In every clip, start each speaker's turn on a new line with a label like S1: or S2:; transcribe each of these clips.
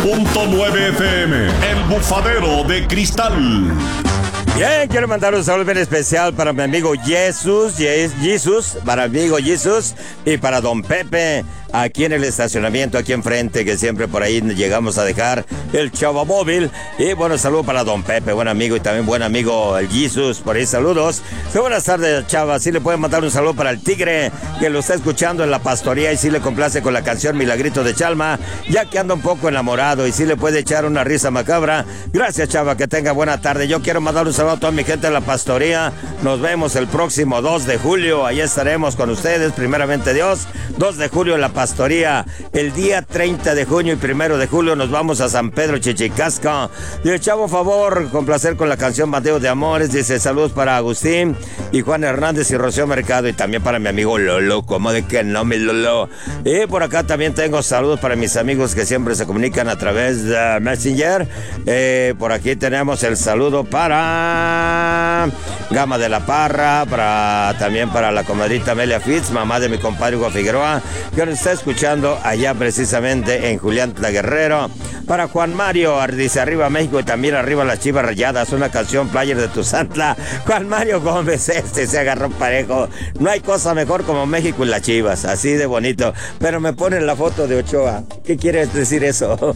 S1: .9 FM, El Bufadero de Cristal.
S2: Bien, quiero mandar un saludo bien especial para mi amigo Jesús, para mi amigo Jesús y para don Pepe, aquí en el estacionamiento, aquí enfrente, que siempre por ahí llegamos a dejar el Chavo Móvil. Y bueno, saludo para don Pepe, buen amigo, y también buen amigo el Jesús, por ahí saludos. Sí, buenas tardes, Chava, sí le pueden mandar un saludo para el Tigre, que lo está escuchando en la pastoría y sí le complace con la canción Milagrito de Chalma, ya que anda un poco enamorado y sí le puede echar una risa macabra. Gracias, Chava, que tenga buena tarde. Yo quiero mandar un saludo a toda mi gente de la pastoría. Nos vemos el próximo 2 de julio, ahí estaremos con ustedes, primeramente Dios. 2 de julio en la pastoría, el día 30 de junio y 1 de julio nos vamos a San Pedro Chichicasca. Y el Chavo, favor, complacer con la canción Bateo de Amores. Dice saludos para Agustín y Juan Hernández y Rocío Mercado, y también para mi amigo Lolo, como de que no, mi Lolo. Y por acá también tengo saludos para mis amigos que siempre se comunican a través de Messenger. Por aquí tenemos el saludo para Gama de la Parra, también para la comadrita Amelia Fitz, mamá de mi compadre Hugo Figueroa, que nos está escuchando allá precisamente en Julián La Guerrero. Para Juan Mario, dice arriba México y también arriba las Chivas Rayadas, una canción player de Tuzantla. Juan Mario Gómez, se agarró parejo. No hay cosa mejor como México y las Chivas, así de bonito. Pero me ponen la foto de Ochoa. ¿Qué quieres decir eso?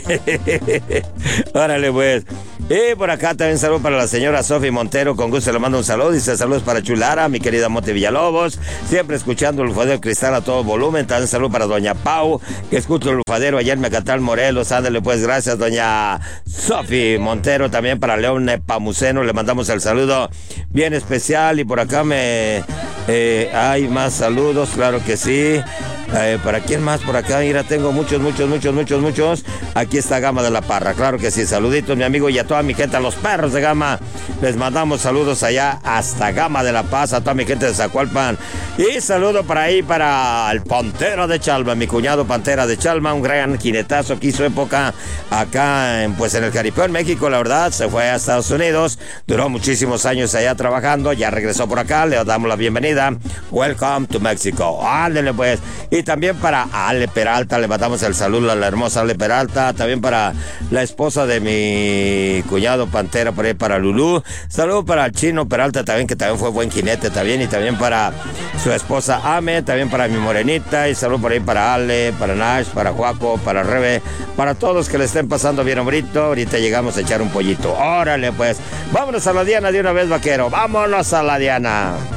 S2: Órale pues. Y por acá también saludo para la señora Sofi Montero, con gusto le mando un saludo. Dice saludos para Chulara, mi querida Monte Villalobos, siempre escuchando el Bufadero Cristal a todo volumen. También saludo para doña Pau, que escucho el Bufadero allá en Mecatán, Morelos. Ándale pues, gracias doña Sofi Montero. También para León Nepamuceno le mandamos el saludo bien especial. Y por acá hay más saludos, claro que sí. ¿Para quién más? Por acá, mira, tengo muchos. Aquí está Gama de la Parra, claro que sí. Saluditos, mi amigo, y a toda mi gente, a los perros de Gama. Les mandamos saludos allá hasta Gama de la Paz, a toda mi gente de Zacualpan. Y saludo para ahí, para el Pantera de Chalma, mi cuñado Pantera de Chalma, un gran jinetazo que hizo época acá en el Caripeo, en México, la verdad. Se fue a Estados Unidos, duró muchísimos años allá trabajando, ya regresó por acá, le damos la bienvenida. Welcome to Mexico. Ándale pues. Y también para Ale Peralta, le mandamos el saludo a la hermosa Ale Peralta. También para la esposa de mi cuñado Pantera, por ahí para Lulú. Saludo para el Chino Peralta también, que también fue buen jinete también. Y también para su esposa Ame, también para mi morenita. Y saludo por ahí para Ale, para Nash, para Juaco, para Rebe, para todos que le estén pasando bien hombrito. Ahorita llegamos a echar un pollito. Órale pues, vámonos a la Diana de una vez, vaquero. Vámonos a la Diana.